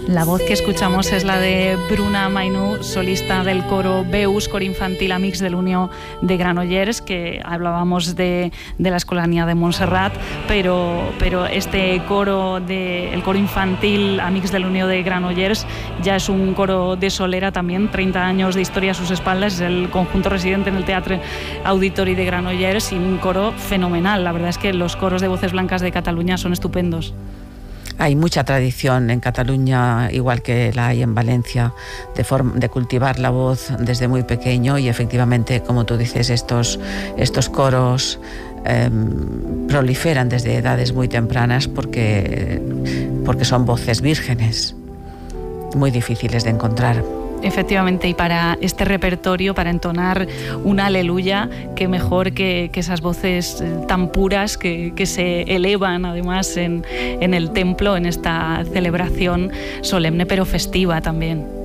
La voz que escuchamos es la de Bruna Mainú, solista del coro Veus, coro infantil Amics de l'Unió de Granollers, que hablábamos de la Escolania de Montserrat, pero este coro, el coro infantil Amics de l'Unió de Granollers, ya es un coro de solera también, 30 años de historia a sus espaldas, es el conjunto residente en el Teatre Auditori de Granollers y un coro fenomenal. La verdad es que los coros de voces blancas de Cataluña son estupendos. Hay mucha tradición en Cataluña, igual que la hay en Valencia, de cultivar la voz desde muy pequeño, y efectivamente, como tú dices, estos coros proliferan desde edades muy tempranas porque son voces vírgenes, muy difíciles de encontrar. Efectivamente, y para este repertorio, para entonar una aleluya, qué mejor que esas voces tan puras que se elevan además en el templo, en esta celebración solemne pero festiva también.